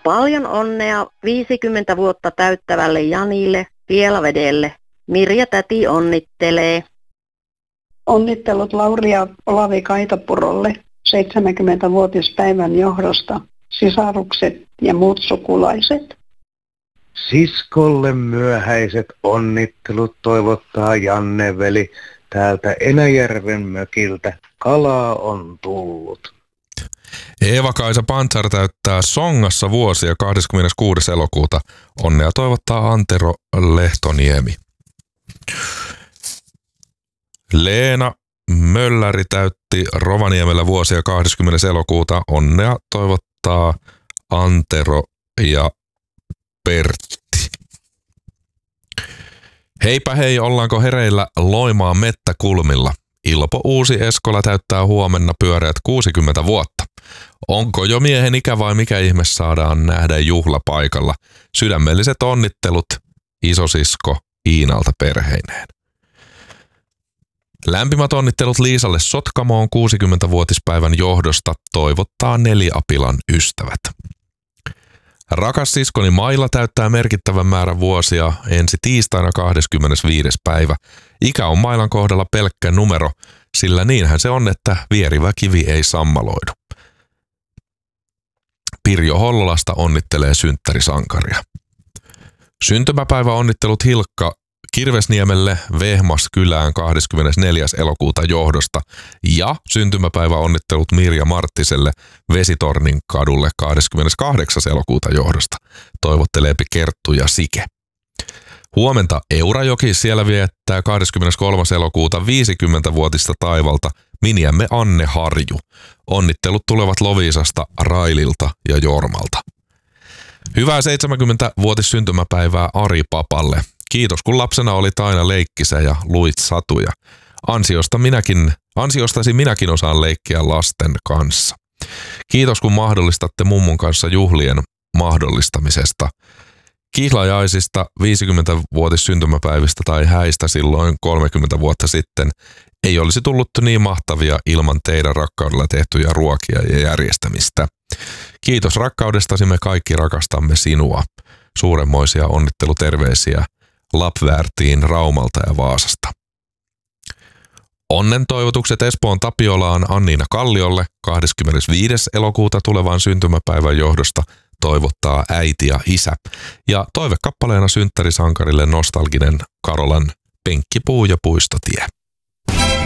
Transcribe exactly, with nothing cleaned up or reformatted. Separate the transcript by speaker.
Speaker 1: Paljon onnea viisikymmentä vuotta täyttävälle Janille Pielavedelle. Mirja täti onnittelee.
Speaker 2: Onnittelut Lauri ja Olavi Kaitapurolle seitsemänkymmenvuotispäivän johdosta, sisarukset ja muut sukulaiset.
Speaker 3: Siskolle myöhäiset onnittelut toivottaa Janne-veli täältä Enäjärven mökiltä. Kalaa on tullut.
Speaker 4: Eeva-Kaisa Pantsar täyttää Songassa vuosia kahdeskymmeneskuudes elokuuta. Onnea toivottaa Antero Lehtoniemi. Leena Mölläri täytti Rovaniemellä vuosia kahdeskymmenes elokuuta. Onnea toivottaa Antero ja Pertti. Heipä hei, ollaanko hereillä Loimaan mettäkulmilla? Ilpo Uusi Eskola täyttää huomenna pyöreät kuusikymmentä vuotta. Onko jo miehen ikä vai mikä ihme saadaan nähdä juhlapaikalla? Sydämelliset onnittelut isosisko Iinalta perheineen. Lämpimät onnittelut Liisalle Sotkamoon kuusikymmenvuotispäivän johdosta toivottaa Neliapilan ystävät. Rakas siskoni Maila täyttää merkittävän määrän vuosia ensi tiistaina kahdeskymmenesviides päivä. Ikä on Mailan kohdalla pelkkä numero, sillä niinhän se on, että vierivä kivi ei sammaloidu. Pirjo Hollolasta onnittelee synttärisankaria. Syntymäpäivä onnittelut Hilkka Kirvesniemelle Vehmaskylään kahdeskymmenesneljäs elokuuta johdosta ja syntymäpäivä onnittelut Mirja Marttiselle Vesitornin kadulle kahdeskymmeneskahdeksas elokuuta johdosta. Toivotteleepi Kerttu ja Sike. Huomenta Eurajoki siellä viettää kahdeskymmeneskolmas elokuuta viisikymmenvuotista taivalta miniämme Anne Harju. Onnittelut tulevat Loviisasta, Raililta ja Jormalta. Hyvää seitsemänkymmenvuotis syntymäpäivää Ari Papalle. Kiitos kun lapsena olit aina leikkisä ja luit satuja. Ansiosta minäkin, ansiostasi minäkin osaan leikkiä lasten kanssa. Kiitos kun mahdollistatte mummun kanssa juhlien mahdollistamisesta. Kihlajaisista, viisikymmenvuotis syntymäpäivistä tai häistä silloin kolmekymmentä vuotta sitten ei olisi tullut niin mahtavia ilman teidän rakkaudella tehtyjä ruokia ja järjestämistä. Kiitos rakkaudestasi, me kaikki rakastamme sinua. Suuremmoisia onnitteluterveisiä Lapväärtiin Raumalta ja Vaasasta. Onnen toivotukset Espoon Tapiolaan Anniina Kalliolle kahdeskymmenesviides elokuuta tulevan syntymäpäivän johdosta toivottaa äiti ja isä. Ja toivekappaleena synttärisankarille nostalginen Karolan Penkkipuu ja puistotie.